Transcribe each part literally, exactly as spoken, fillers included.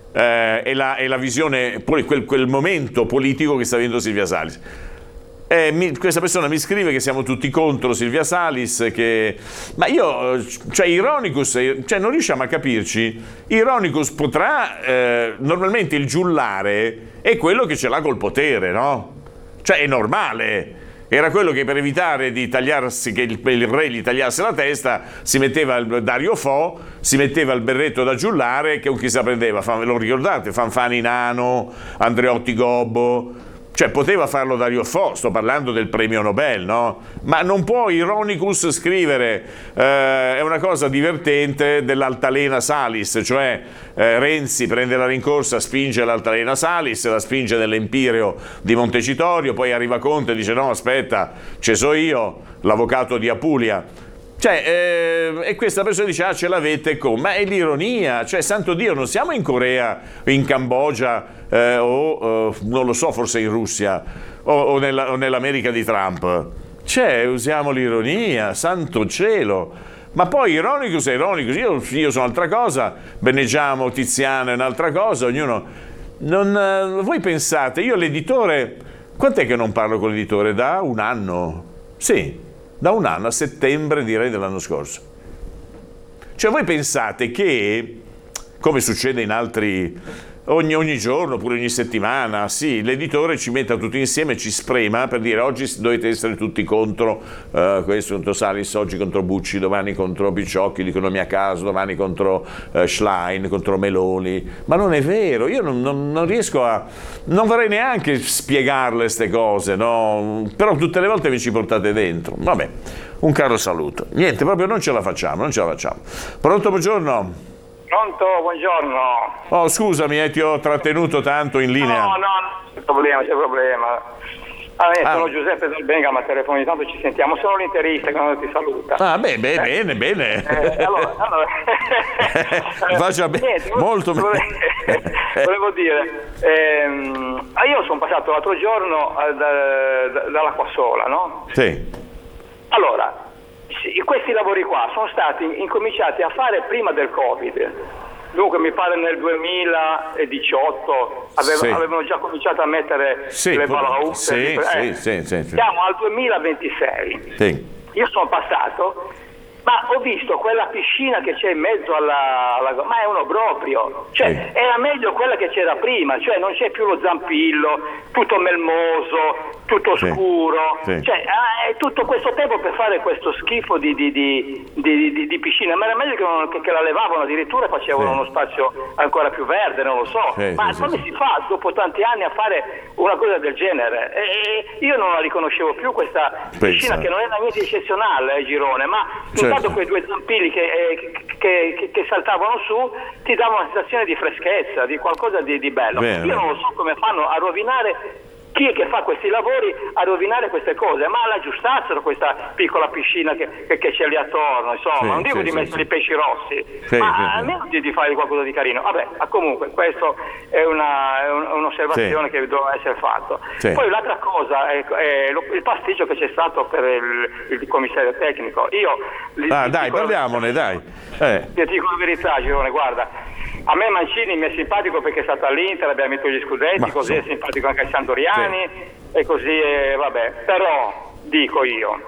eh, è, la, è la visione, quel, quel momento politico che sta avendo Silvia Salis. Eh, mi, questa persona mi scrive che siamo tutti contro Silvia Salis, che... ma io, cioè Ironicus, cioè non riusciamo a capirci. Ironicus potrà, eh, normalmente il giullare è quello che ce l'ha col potere, no? Cioè è normale. Era quello che per evitare di tagliarsi, che il, il re gli tagliasse la testa, si metteva il Dario Fo, si metteva il berretto da giullare, che un chi se la prendeva, lo ricordate? Fanfani Nano, Andreotti Gobbo. Cioè poteva farlo Dario Fo, sto parlando del premio Nobel, no? Ma non può Ironicus scrivere, eh, è una cosa divertente dell'altalena Salis, cioè eh, Renzi prende la rincorsa, spinge l'altalena Salis, la spinge nell'Empireo di Montecitorio, poi arriva Conte e dice no aspetta, ci so io, l'avvocato di Apulia. Cioè, eh, e questa persona dice, ah, ce l'avete con... Ma è l'ironia, cioè, santo Dio, non siamo in Corea, in Cambogia, eh, o, eh, non lo so, forse in Russia, o, o, nella, o nell'America di Trump. Cioè, usiamo l'ironia, santo cielo. Ma poi Ironicus è Ironicus, io, io sono un'altra cosa, Beneggiamo, Tiziano è un'altra cosa, ognuno... Non, eh, voi pensate, io l'editore... Quant'è che non parlo con l'editore? Da un anno? Sì. Da un anno, a settembre direi dell'anno scorso. Cioè voi pensate che, come succede in altri, ogni, ogni giorno, pure ogni settimana, sì, l'editore ci metta tutti insieme, ci sprema per dire oggi dovete essere tutti contro uh, questo, contro Salis, oggi contro Bucci, domani contro Picciocchi, l'economia a caso, domani contro uh, Schlein, contro Meloni. Ma non è vero, io non, non, non riesco a... non vorrei neanche spiegarle queste cose, no? Però tutte le volte vi ci portate dentro. Vabbè, un caro saluto. Niente, proprio non ce la facciamo, non ce la facciamo. Pronto, buongiorno? Pronto, buongiorno. Oh, scusami, eh, ti ho trattenuto tanto in linea. No, no, non c'è problema, c'è problema. Ah, eh, ah. Sono Giuseppe Del Bengama, telefono, intanto ci sentiamo. Sono l'interista che non ti saluta. Ah, beh, beh, eh. bene, bene. Eh, allora, allora. Faccia bene, niente, molto volevo, bene. Volevo dire, ehm, io sono passato l'altro giorno da, da, dall'Acquasola, no? Sì. Allora, questi lavori qua sono stati incominciati a fare prima del Covid. Dunque mi pare nel duemiladiciotto aveva, sì. avevano già cominciato a mettere sì, le balaustre. Sì, eh, sì, sì, sì, sì. Siamo al duemilaventisei. Sì. Io sono passato, ma ho visto quella piscina che c'è in mezzo alla... alla ma è un obbrobrio. Cioè, sì. Era meglio quella che c'era prima, cioè non c'è più lo zampillo, tutto melmoso, tutto sì. scuro. Sì. Cioè, è tutto questo tempo per fare questo schifo di, di, di, di, di, di piscina. Ma era meglio che, non, che, che la levavano, addirittura facevano sì. uno spazio ancora più verde, non lo so. Sì, ma sì, come sì. si fa dopo tanti anni a fare una cosa del genere? E io non la riconoscevo più questa Pensa. piscina, che non era niente eccezionale, eh, Girone, ma certo. intanto quei due zampilli che, eh, che, che, che saltavano su ti davano una sensazione di freschezza, di qualcosa di, di bello. Bene. Io non lo so come fanno a rovinare, chi è che fa questi lavori a rovinare queste cose, ma l'aggiustassero questa piccola piscina che, che, che c'è lì attorno, insomma, sì, non dico sì, di sì, mettere sì. i pesci rossi, sì, ma sì, almeno sì. Di, di fare qualcosa di carino. Vabbè, comunque questa è, una, è un'osservazione sì. che doveva essere fatta. Sì. Poi l'altra cosa è, è lo, il pasticcio che c'è stato per il, il commissario tecnico. Io ah, dai, parliamone, dai. Eh. Ti dico la verità, Girone, guarda. A me Mancini mi è simpatico perché è stato all'Inter, abbiamo vinto gli scudetti, ma così so. È simpatico anche ai Sandoriani sì. e così è, vabbè. Però dico io,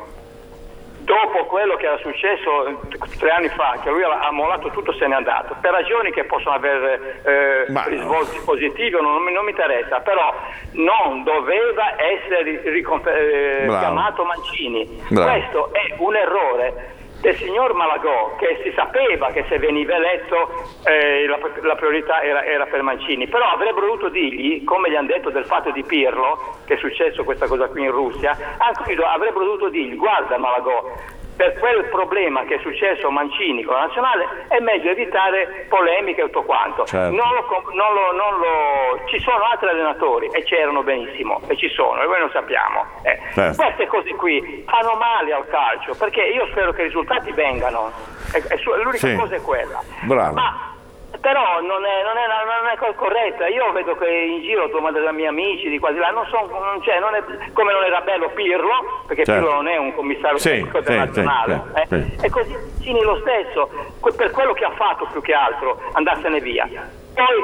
dopo quello che era successo tre anni fa, che lui ha mollato tutto, se n'è andato, per ragioni che possono avere eh, risvolti no. positivi, non, non mi interessa, però non doveva essere riconfer- eh, chiamato Mancini. Bravo. Questo è un errore del signor Malagò, che si sapeva che se veniva eletto eh, la, la priorità era, era per Mancini, però avrebbero dovuto dirgli, come gli hanno detto del fatto di Pirlo, che è successo questa cosa qui in Russia, anche avrebbero dovuto dirgli, guarda Malagò, per quel problema che è successo a Mancini con la nazionale è meglio evitare polemiche e tutto quanto. Certo. Non lo, non lo, non lo, ci sono altri allenatori e c'erano benissimo e ci sono e noi lo sappiamo. Eh. Certo. Queste cose qui fanno male al calcio, perché io spero che i risultati vengano. E, e su, l'unica sì. cosa è quella. Bravo. Ma però non è, non, è, non è corretta. Io vedo che in giro domando ai miei amici di qua di là, non so, non, cioè, non è, come non era bello Pirlo, perché certo. Pirlo non è un commissario sì, tecnico internazionale, sì, eh? sì. E così Mancini lo stesso, per quello che ha fatto più che altro, andarsene via. Poi